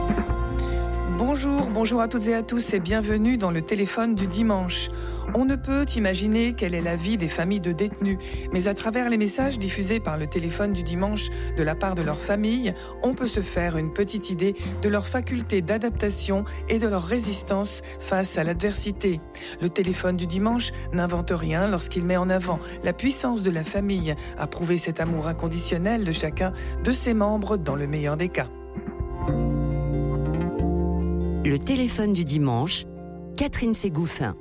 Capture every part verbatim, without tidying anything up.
Bonjour, bonjour à toutes et à tous et bienvenue dans le téléphone du dimanche. On ne peut imaginer quelle est la vie des familles de détenus, mais à travers les messages diffusés par le téléphone du dimanche de la part de leur famille, on peut se faire une petite idée de leur faculté d'adaptation et de leur résistance face à l'adversité. Le téléphone du dimanche n'invente rien lorsqu'il met en avant la puissance de la famille à prouver cet amour inconditionnel de chacun de ses membres dans le meilleur des cas. Le téléphone du dimanche, Catherine Ségouffin.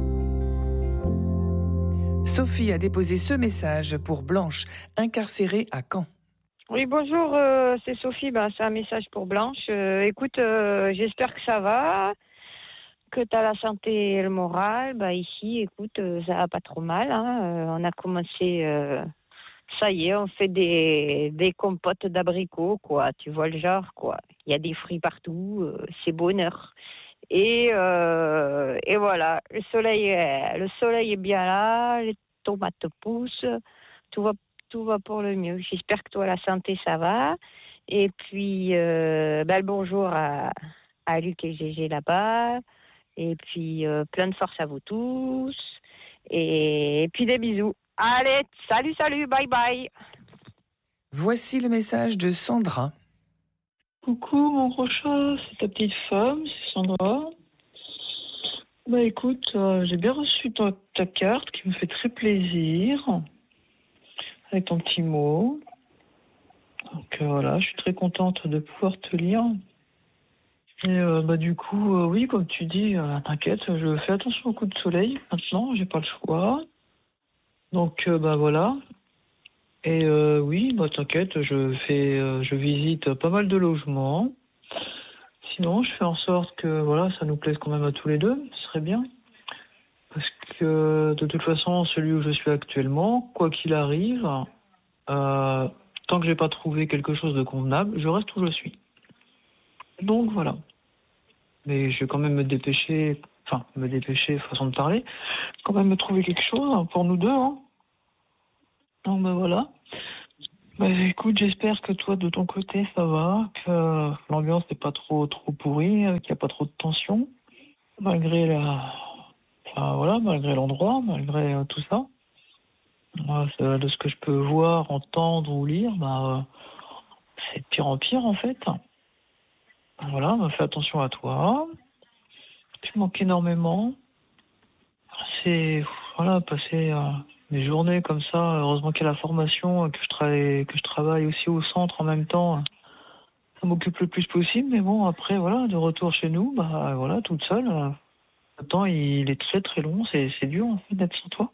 Sophie a déposé ce message pour Blanche, incarcérée à Caen. Oui, bonjour, euh, c'est Sophie. Ben, c'est un message pour Blanche. Euh, écoute, euh, j'espère que ça va, que tu as la santé et le moral. Ben, ici, écoute, euh, ça va pas trop mal. Hein. Euh, on a commencé, euh, ça y est, on fait des, des compotes d'abricots, quoi. Tu vois le genre, quoi. Il y a des fruits partout, euh, c'est bonheur. Et, euh, et voilà, le soleil, est, le soleil est bien là, les tomates poussent, tout va, tout va pour le mieux. J'espère que toi, la santé, ça va. Et puis, euh, ben, le bonjour à, à Luc et Gégé là-bas. Et puis, euh, plein de force à vous tous. Et, et puis, des bisous. Allez, salut, salut, bye bye. Voici le message de Sandra. Coucou mon gros chat, c'est ta petite femme, c'est Sandra. Bah écoute, euh, j'ai bien reçu ta, ta carte qui me fait très plaisir, avec ton petit mot. Donc euh, voilà, je suis très contente de pouvoir te lire. Et euh, bah du coup, euh, oui, comme tu dis, euh, t'inquiète, je fais attention au coup de soleil maintenant, j'ai pas le choix. Donc euh, bah voilà. Et euh, oui, bah t'inquiète, je fais, euh, je visite pas mal de logements. Sinon, je fais en sorte que voilà, ça nous plaise quand même à tous les deux, ce serait bien. Parce que de toute façon, celui où je suis actuellement, quoi qu'il arrive, euh, tant que j'ai pas trouvé quelque chose de convenable, je reste où je suis. Donc voilà. Mais je vais quand même me dépêcher, enfin me dépêcher, façon de parler, quand même me trouver quelque chose pour nous deux. Hein. Donc ben voilà. Bah, écoute, j'espère que toi, de ton côté, ça va, que l'ambiance n'est pas trop trop pourrie, qu'il n'y a pas trop de tension, malgré la, enfin, voilà, malgré l'endroit, malgré euh, tout ça. Moi, de ce que je peux voir, entendre ou lire, bah, euh, c'est de pire en pire en fait. Voilà, bah, fais attention à toi. Tu manques énormément. C'est voilà, passer euh, des journées comme ça. Heureusement qu'il y a la formation, que je travaille, que je travaille aussi au centre en même temps. Ça m'occupe le plus possible, mais bon, après, voilà, de retour chez nous, bah voilà, toute seule. Euh, le temps, il est très très long, c'est, c'est dur en fait d'être sans toi.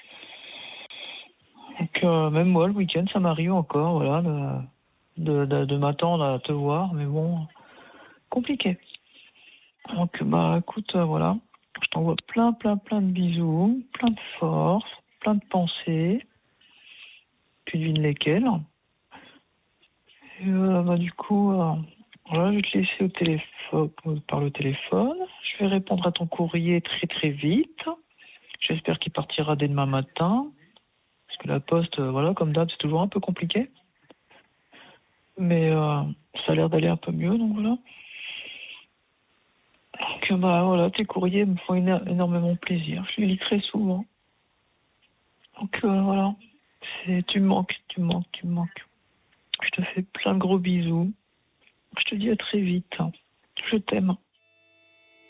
Donc euh, même moi, le week-end, ça m'arrive encore, voilà, de, de, de, de m'attendre à te voir, mais bon, compliqué. Donc bah écoute, euh, voilà, je t'envoie plein plein plein de bisous, plein de force, plein de pensées. Tu devines lesquelles. Et euh, bah du coup, euh, voilà, je vais te laisser au téléphone, par le téléphone. Je vais répondre à ton courrier très très vite. J'espère qu'il partira dès demain matin. Parce que la poste, euh, voilà, comme d'hab, c'est toujours un peu compliqué. Mais euh, ça a l'air d'aller un peu mieux, donc voilà. Donc bah voilà, tes courriers me font éno- énormément plaisir. Je les lis très souvent. Donc euh, voilà, c'est, tu me manques, tu me manques, tu me manques. Je te fais plein de gros bisous. Je te dis à très vite. Je t'aime.